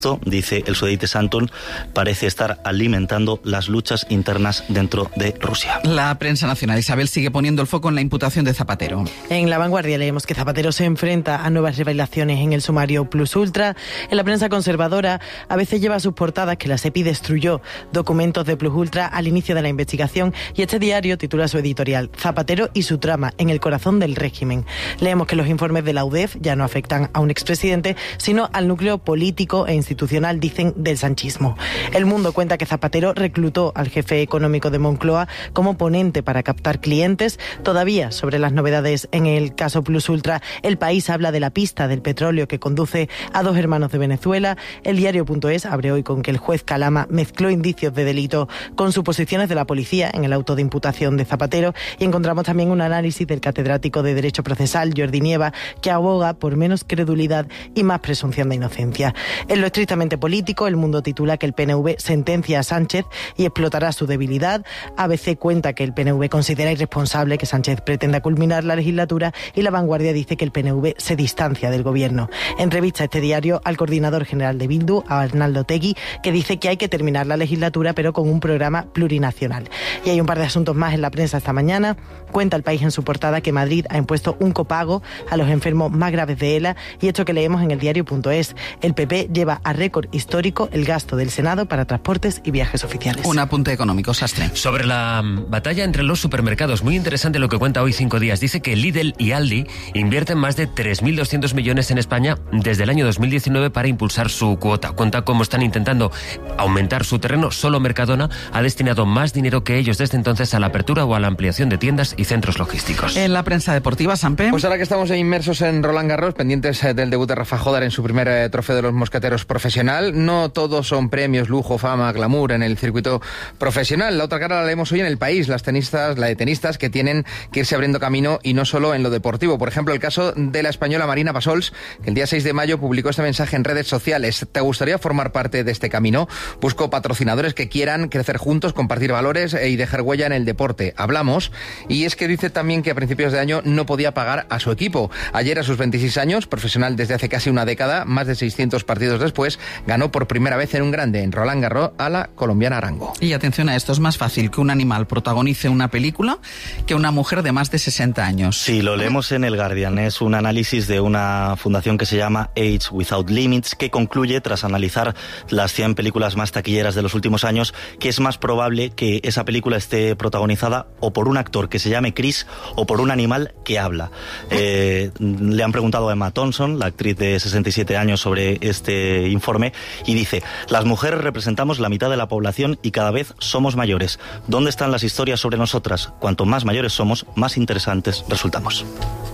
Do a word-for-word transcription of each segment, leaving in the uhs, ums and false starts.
Dice el Sudete Santon, parece estar alimentando las luchas internas dentro de Rusia. La prensa nacional, Isabel, sigue poniendo el foco en la imputación de Zapatero. En La Vanguardia leemos que Zapatero se enfrenta a nuevas revelaciones en el sumario Plus Ultra. En la prensa conservadora a veces lleva a sus portadas que la SEPI destruyó documentos de Plus Ultra al inicio de la investigación, y este diario titula su editorial Zapatero y su trama en el corazón del régimen. Leemos que los informes de la U D E F ya no afectan a un expresidente, sino al núcleo político e institucional institucional, dicen, del sanchismo. El Mundo cuenta que Zapatero reclutó al jefe económico de Moncloa como ponente para captar clientes. Todavía sobre las novedades en el caso Plus Ultra, El País habla de la pista del petróleo que conduce a dos hermanos de Venezuela. El diario.es abre hoy con que el juez Calama mezcló indicios de delito con suposiciones de la policía en el auto de imputación de Zapatero, y encontramos también un análisis del catedrático de Derecho Procesal, Jordi Nieva, que aboga por menos credulidad y más presunción de inocencia. En lo estrictamente político, El Mundo titula que el P N V sentencia a Sánchez y explotará su debilidad. A B C cuenta que el P N V considera irresponsable que Sánchez pretenda culminar la legislatura, y La Vanguardia dice que el P N V se distancia del gobierno. Entrevista este diario al coordinador general de Bildu, a Arnaldo Tegui, que dice que hay que terminar la legislatura pero con un programa plurinacional. Y hay un par de asuntos más en la prensa esta mañana. Cuenta El País en su portada que Madrid ha impuesto un copago a los enfermos más graves de ELA, y esto que leemos en el diario.es. El P P lleva a récord histórico el gasto del Senado para transportes y viajes oficiales. Un apunte económico, Sastre. Sobre la batalla entre los supermercados, muy interesante lo que cuenta hoy Cinco Días. Dice que Lidl y Aldi invierten más de tres mil doscientos millones en España desde el año dos mil diecinueve para impulsar su cuota. Cuenta cómo están intentando aumentar su terreno. Solo Mercadona ha destinado más dinero que ellos desde entonces a la apertura o a la ampliación de tiendas y centros logísticos. En la prensa deportiva, Sampe. Pues ahora que estamos inmersos en Roland Garros, pendientes del debut de Rafa Jodar en su primer eh, trofeo de los mosqueteros profesional, no todos son premios, lujo, fama, glamour en el circuito profesional. La otra cara la leemos hoy en El País, las tenistas, la de tenistas que tienen que irse abriendo camino, y no solo en lo deportivo. Por ejemplo, el caso de la española Marina Bassols, que el día seis de mayo publicó este mensaje en redes sociales: ¿te gustaría formar parte de este camino? Busco patrocinadores que quieran crecer juntos, compartir valores y dejar huella en el deporte. Hablamos. Y es que dice también que a principios de año no podía pagar a su equipo. Ayer, a sus veintiséis años, profesional desde hace casi una década, más de seiscientos partidos después, ganó por primera vez en un grande, en Roland Garros, a la colombiana Arango. Y atención a esto, es más fácil que un animal protagonice una película que una mujer de más de sesenta años. Sí, lo leemos en el Guardian. Es un análisis de una fundación que se llama Age Without Limits, que concluye, tras analizar las cien películas más taquilleras de los últimos años, que es más probable que esa película esté protagonizada o por un actor que se llame Chris o por un animal que habla. Eh, le han preguntado a Emma Thompson, la actriz de sesenta y siete años, sobre este informe, y dice: las mujeres representamos la mitad de la población y cada vez somos mayores. ¿Dónde están las historias sobre nosotras? Cuanto más mayores somos, más interesantes resultamos.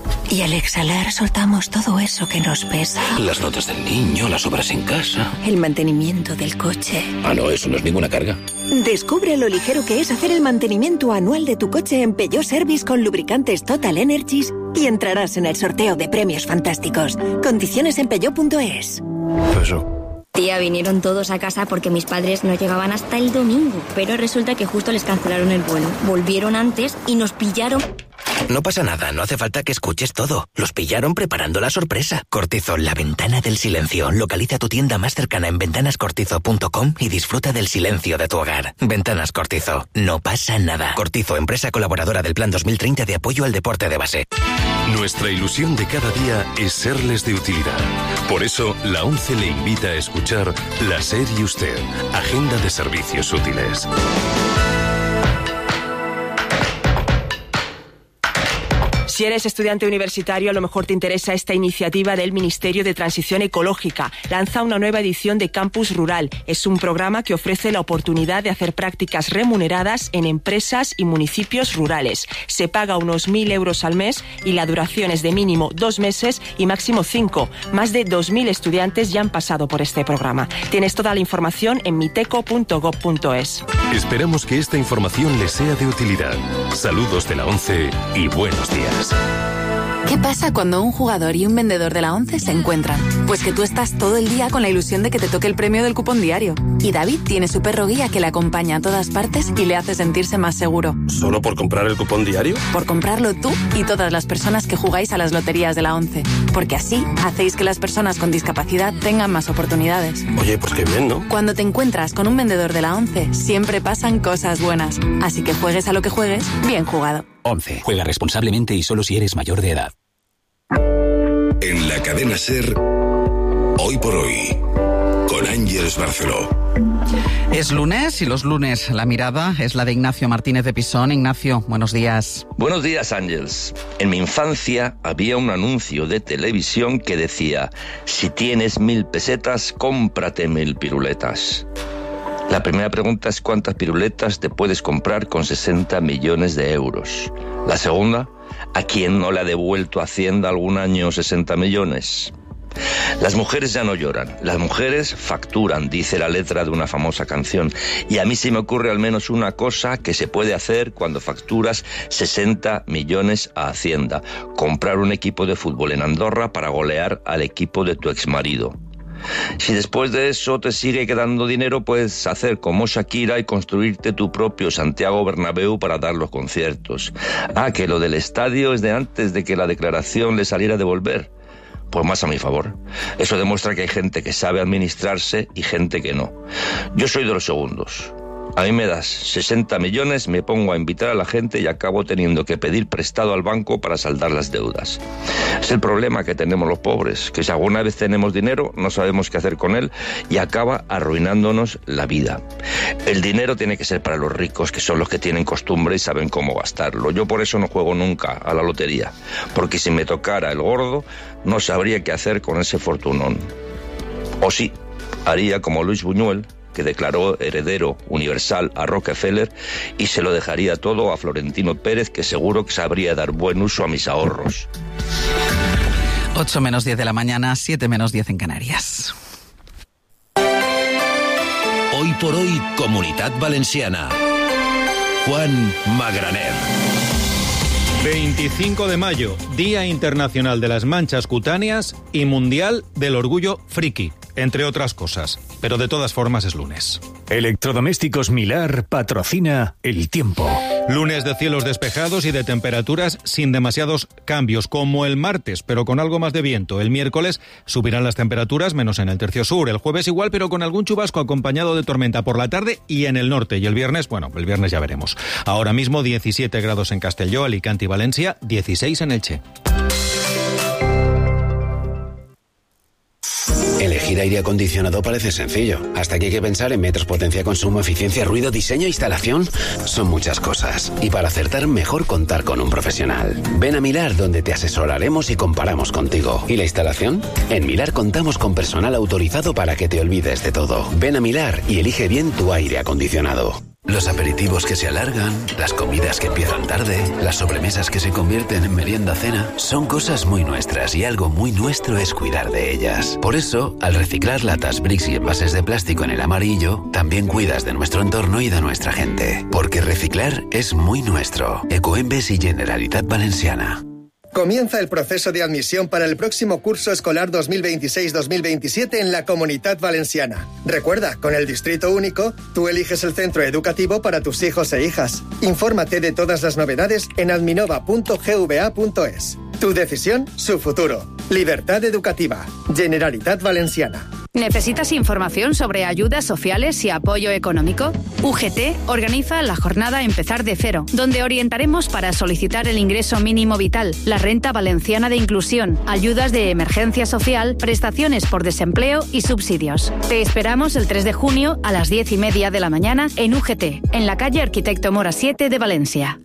Y al exhalar soltamos todo eso que nos pesa. Las notas del niño, las obras en casa. El mantenimiento del coche. Ah, no, eso no es ninguna carga. Descubre lo ligero que es hacer el mantenimiento anual de tu coche en Peugeot Service con lubricantes Total Energies y entrarás en el sorteo de premios fantásticos. Condiciones en peugeot punto es. Eso. Tía, vinieron todos a casa porque mis padres no llegaban hasta el domingo, pero resulta que justo les cancelaron el vuelo. Volvieron antes y nos pillaron. No pasa nada, no hace falta que escuches todo. Los pillaron preparando la sorpresa. Cortizo, la ventana del silencio. Localiza tu tienda más cercana en ventanas cortizo punto com y disfruta del silencio de tu hogar. Ventanas Cortizo, no pasa nada. Cortizo, empresa colaboradora del Plan dos mil treinta de apoyo al deporte de base. Nuestra ilusión de cada día es serles de utilidad. Por eso, la ONCE le invita a escuchar La SER y Usted, Agenda de Servicios Útiles. Si eres estudiante universitario, a lo mejor te interesa esta iniciativa del Ministerio de Transición Ecológica. Lanza una nueva edición de Campus Rural. Es un programa que ofrece la oportunidad de hacer prácticas remuneradas en empresas y municipios rurales. Se paga unos mil euros al mes y la duración es de mínimo dos meses y máximo cinco. Más de dos mil estudiantes ya han pasado por este programa. Tienes toda la información en miteco punto gob punto es. Esperamos que esta información les sea de utilidad. Saludos de la ONCE y buenos días. ¿Qué pasa cuando un jugador y un vendedor de la ONCE se encuentran? Pues que tú estás todo el día con la ilusión de que te toque el premio del cupón diario. Y David tiene su perro guía que le acompaña a todas partes y le hace sentirse más seguro. ¿Solo por comprar el cupón diario? Por comprarlo tú y todas las personas que jugáis a las loterías de la ONCE. Porque así hacéis que las personas con discapacidad tengan más oportunidades. Oye, pues qué bien, ¿no? Cuando te encuentras con un vendedor de la ONCE, siempre pasan cosas buenas. Así que juegues a lo que juegues, bien jugado. ONCE. Juega responsablemente y solo si eres mayor de edad. En la cadena SER, Hoy por Hoy, con Ángeles Barceló. Es lunes y los lunes la mirada es la de Ignacio Martínez de Pisón. Ignacio, buenos días. Buenos días, Ángeles. En mi infancia había un anuncio de televisión que decía: si tienes mil pesetas, cómprate mil piruletas. La primera pregunta es: ¿cuántas piruletas te puedes comprar con sesenta millones de euros? La segunda: ¿a quién no le ha devuelto Hacienda algún año sesenta millones? Las mujeres ya no lloran, las mujeres facturan, dice la letra de una famosa canción. Y a mí se me ocurre al menos una cosa que se puede hacer cuando facturas sesenta millones a Hacienda: comprar un equipo de fútbol en Andorra para golear al equipo de tu exmarido. Si después de eso te sigue quedando dinero, puedes hacer como Shakira y construirte tu propio Santiago Bernabéu para dar los conciertos. Ah, que lo del estadio es de antes de que la declaración le saliera a devolver. Pues más a mi favor. Eso demuestra que hay gente que sabe administrarse y gente que no. Yo soy de los segundos. A mí me das sesenta millones, me pongo a invitar a la gente y acabo teniendo que pedir prestado al banco para saldar las deudas. Es el problema que tenemos los pobres, que si alguna vez tenemos dinero no sabemos qué hacer con él y acaba arruinándonos la vida. El dinero tiene que ser para los ricos, que son los que tienen costumbre y saben cómo gastarlo. Yo por eso no juego nunca a la lotería, porque si me tocara el gordo no sabría qué hacer con ese fortunón. O sí, haría como Luis Buñuel, que declaró heredero universal a Rockefeller, y se lo dejaría todo a Florentino Pérez, que seguro que sabría dar buen uso a mis ahorros. ocho menos diez de la mañana, siete menos diez en Canarias. Hoy por Hoy, Comunitat Valenciana. Juan Magraner. veinticinco de mayo, Día Internacional de las Manchas Cutáneas y Mundial del Orgullo Friki, entre otras cosas. Pero de todas formas es lunes. Electrodomésticos Milar patrocina El Tiempo. Lunes de cielos despejados y de temperaturas sin demasiados cambios, como el martes, pero con algo más de viento. El miércoles subirán las temperaturas, menos en el tercio sur. El jueves igual, pero con algún chubasco acompañado de tormenta por la tarde y en el norte. Y el viernes, bueno, el viernes ya veremos. Ahora mismo diecisiete grados en Castelló, Alicante y Valencia, dieciséis en Elche. Elegir aire acondicionado parece sencillo, hasta que hay que pensar en metros, potencia, consumo, eficiencia, ruido, diseño, instalación. Son muchas cosas. Y para acertar, mejor contar con un profesional. Ven a Milar, donde te asesoraremos y comparamos contigo. ¿Y la instalación? En Milar contamos con personal autorizado para que te olvides de todo. Ven a Milar y elige bien tu aire acondicionado. Los aperitivos que se alargan, las comidas que empiezan tarde, las sobremesas que se convierten en merienda-cena, son cosas muy nuestras y algo muy nuestro es cuidar de ellas. Por eso, al reciclar latas, bricks y envases de plástico en el amarillo, también cuidas de nuestro entorno y de nuestra gente. Porque reciclar es muy nuestro. Ecoembes y Generalitat Valenciana. Comienza el proceso de admisión para el próximo curso escolar dos mil veintiséis dos mil veintisiete en la Comunitat Valenciana. Recuerda, con el Distrito Único, tú eliges el centro educativo para tus hijos e hijas. Infórmate de todas las novedades en adminova punto gva punto es. Tu decisión, su futuro. Libertad educativa. Generalitat Valenciana. ¿Necesitas información sobre ayudas sociales y apoyo económico? U G T organiza la jornada Empezar de Cero, donde orientaremos para solicitar el ingreso mínimo vital, la renta valenciana de inclusión, ayudas de emergencia social, prestaciones por desempleo y subsidios. Te esperamos el tres de junio a las diez y media de la mañana en U G T, en la calle Arquitecto Mora siete de Valencia.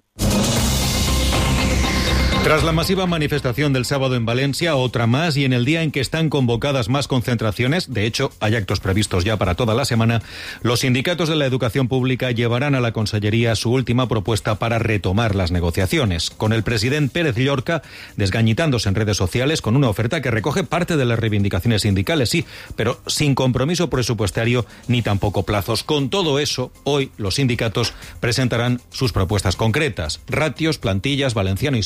Tras la masiva manifestación del sábado en Valencia, otra más, y en el día en que están convocadas más concentraciones, de hecho, hay actos previstos ya para toda la semana, los sindicatos de la educación pública llevarán a la Consellería su última propuesta para retomar las negociaciones, con el presidente Pérez Llorca desgañitándose en redes sociales con una oferta que recoge parte de las reivindicaciones sindicales, sí, pero sin compromiso presupuestario ni tampoco plazos. Con todo eso, hoy los sindicatos presentarán sus propuestas concretas: ratios, plantillas, valenciano y salario,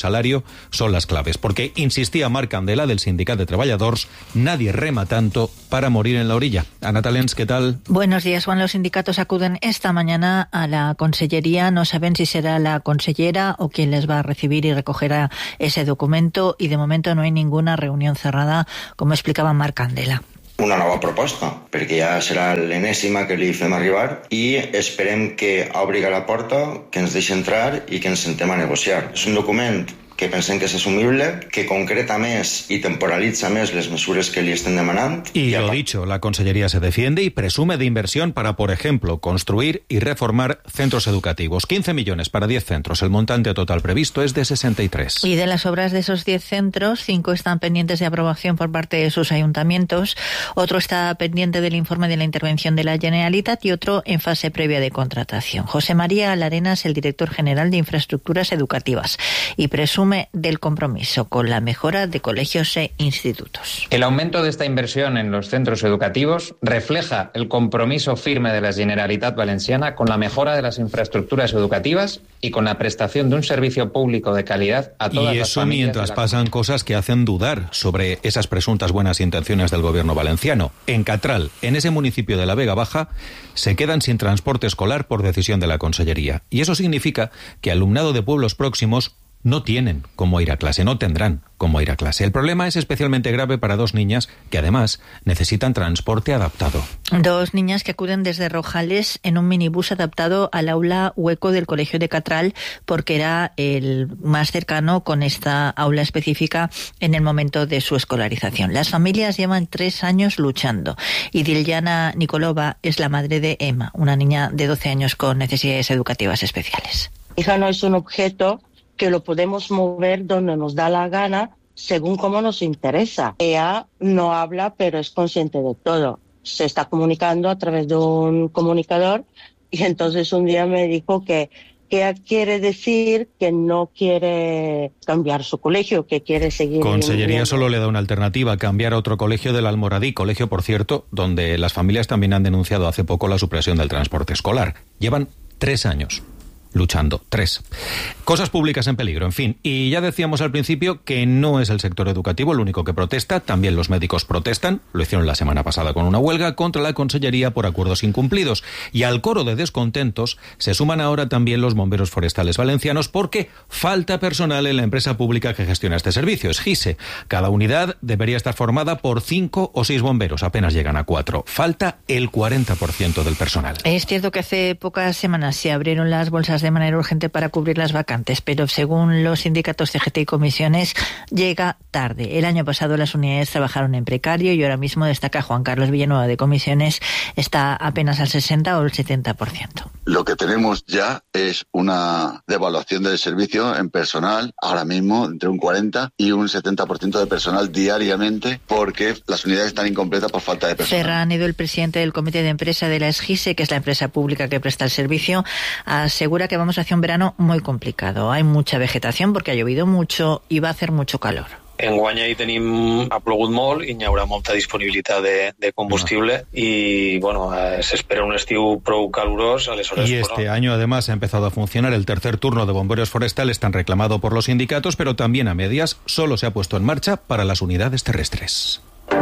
son las claves, porque, insistía Marc Candela, del Sindicat de Treballadors, nadie rema tanto para morir en la orilla. Ana Talens, ¿qué tal? Buenos días, Juan. Los sindicatos acuden esta mañana a la Consellería. No saben si será la consellera o quien les va a recibir y recogerá ese documento, y de momento no hay ninguna reunión cerrada, como explicaba Marc Candela. Una nova proposta, perquè ja serà l'enèsima que li fem arribar, i esperem que obri la porta, que ens deixi entrar i que ens sentem a negociar. És un document que pensem que és assumible, que concreta més i temporalitza més les mesures que li estem demanant. Y lo dicho, la Consellería se defiende y presume de inversión para, por ejemplo, construir y reformar centros educativos. quince millones para diez centros. El montante total previsto es de sesenta y tres. Y de las obras de esos diez centros, cinco están pendientes de aprobación por parte de sus ayuntamientos, otro está pendiente del informe de la intervención de la Generalitat y otro en fase previa de contratación. José María Alarena es el director general de Infraestructuras Educativas y presume del compromiso con la mejora de colegios e institutos. El aumento de esta inversión en los centros educativos refleja el compromiso firme de la Generalitat Valenciana con la mejora de las infraestructuras educativas y con la prestación de un servicio público de calidad a todas y las eso familias. Mientras pasan cosas que hacen dudar sobre esas presuntas buenas intenciones del gobierno valenciano. En Catral, en ese municipio de la Vega Baja, se quedan sin transporte escolar por decisión de la Consellería. Y eso significa que alumnado de pueblos próximos no tienen cómo ir a clase, no tendrán cómo ir a clase. El problema es especialmente grave para dos niñas que además necesitan transporte adaptado. Dos niñas que acuden desde Rojales en un minibús adaptado al aula hueco del Colegio de Catral, porque era el más cercano con esta aula específica en el momento de su escolarización. Las familias llevan tres años luchando y Diljana Nikolova es la madre de Emma, una niña de doce años con necesidades educativas especiales. Hija no es un objeto que lo podemos mover donde nos da la gana, según cómo nos interesa. Ella no habla, pero es consciente de todo. Se está comunicando a través de un comunicador y entonces un día me dijo que, que quiere decir que no quiere cambiar su colegio, que quiere seguir... Consellería solo le da una alternativa, cambiar a otro colegio del Almoradí, colegio, por cierto, donde las familias también han denunciado hace poco la supresión del transporte escolar. Llevan tres años luchando. Tres. Cosas públicas en peligro, en fin. Y ya decíamos al principio que no es el sector educativo el único que protesta, también los médicos protestan, lo hicieron la semana pasada con una huelga contra la Consellería por acuerdos incumplidos. Y al coro de descontentos se suman ahora también los bomberos forestales valencianos porque falta personal en la empresa pública que gestiona este servicio, es GISE. Cada unidad debería estar formada por cinco o seis bomberos, apenas llegan a cuatro. Falta el cuarenta por ciento del personal. Es cierto que hace pocas semanas se abrieron las bolsas de manera urgente para cubrir las vacantes, pero según los sindicatos C G T y comisiones, llega tarde. El año pasado las unidades trabajaron en precario y ahora mismo, destaca Juan Carlos Villanueva de comisiones, está apenas al sesenta o el setenta por ciento. Lo que tenemos ya es una devaluación del servicio en personal, ahora mismo entre un cuarenta y un setenta por ciento de personal diariamente, porque las unidades están incompletas por falta de personal. Ferran Edo, el presidente del comité de empresa de la GISE, que es la empresa pública que presta el servicio, asegura que vamos hacia un verano muy complicado. Hay mucha vegetación porque ha llovido mucho y va a hacer mucho calor. Enguany hi tenim, ha plogut molt i hi haurà molta disponibilitat de, de combustible i bueno, eh, s'espera un estiu prou calurós. Aleshores, y este bueno, año además ha empezado a funcionar el tercer turno de bomberos forestales tan reclamado por los sindicatos, pero también a medias solo se ha puesto en marcha para las unidades terrestres.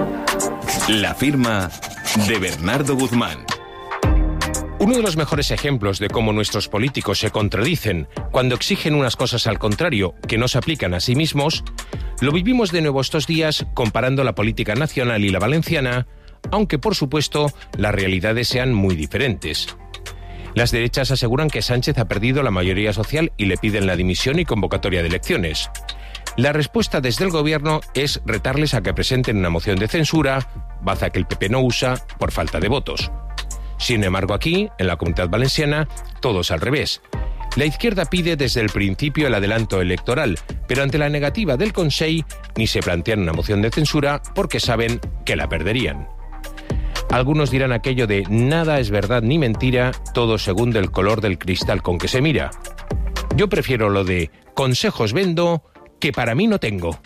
La firma de Bernardo Guzmán. Uno de los mejores ejemplos de cómo nuestros políticos se contradicen cuando exigen unas cosas al contrario que no se aplican a sí mismos, lo vivimos de nuevo estos días comparando la política nacional y la valenciana, aunque por supuesto las realidades sean muy diferentes. Las derechas aseguran que Sánchez ha perdido la mayoría social y le piden la dimisión y convocatoria de elecciones. La respuesta desde el gobierno es retarles a que presenten una moción de censura, baza que el P P no usa por falta de votos. Sin embargo, aquí, en la Comunidad Valenciana, todo es al revés. La izquierda pide desde el principio el adelanto electoral, pero ante la negativa del Consell ni se plantean una moción de censura porque saben que la perderían. Algunos dirán aquello de nada es verdad ni mentira, todo según el color del cristal con que se mira. Yo prefiero lo de consejos vendo que para mí no tengo.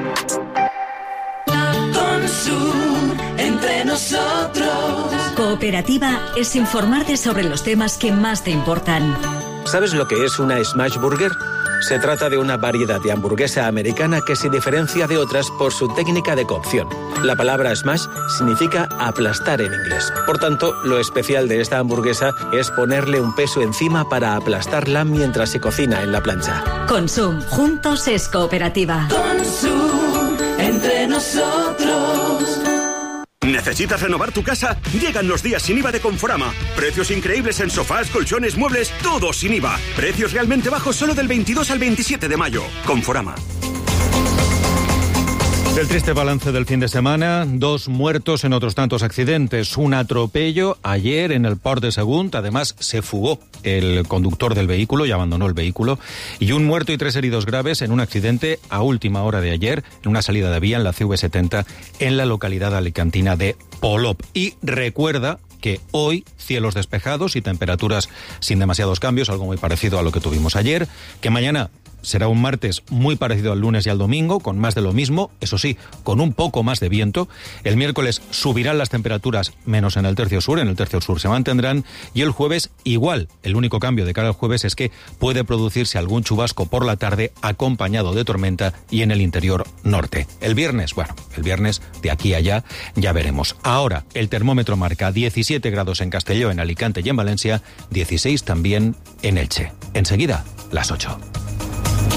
Entre nosotros. Cooperativa es informarte sobre los temas que más te importan. ¿Sabes lo que es una Smash Burger? Se trata de una variedad de hamburguesa americana que se diferencia de otras por su técnica de cocción. La palabra smash significa aplastar en inglés. Por tanto, lo especial de esta hamburguesa es ponerle un peso encima para aplastarla mientras se cocina en la plancha. Consum, juntos es cooperativa. Consum, entre nosotros. ¿Necesitas renovar tu casa? Llegan los días sin I V A de Conforama. Precios increíbles en sofás, colchones, muebles, todo sin I V A. Precios realmente bajos solo del veintidós al veintisiete de mayo. Conforama. El triste balance del fin de semana, dos muertos en otros tantos accidentes. Un atropello ayer en el Port de Sagunt, además se fugó el conductor del vehículo y abandonó el vehículo. Y un muerto y tres heridos graves en un accidente a última hora de ayer, en una salida de vía en la C V setenta, en la localidad alicantina de Polop. Y recuerda que hoy cielos despejados y temperaturas sin demasiados cambios, algo muy parecido a lo que tuvimos ayer, que mañana será un martes muy parecido al lunes y al domingo, con más de lo mismo, eso sí, con un poco más de viento. El miércoles subirán las temperaturas, menos en el tercio sur, en el tercio sur se mantendrán, y el jueves igual. El único cambio de cara al jueves es que puede producirse algún chubasco por la tarde acompañado de tormenta y en el interior norte. El viernes, bueno, el viernes de aquí a allá ya veremos. Ahora el termómetro marca diecisiete grados en Castelló, en Alicante y en Valencia, dieciséis también en Elche. Enseguida, las ocho.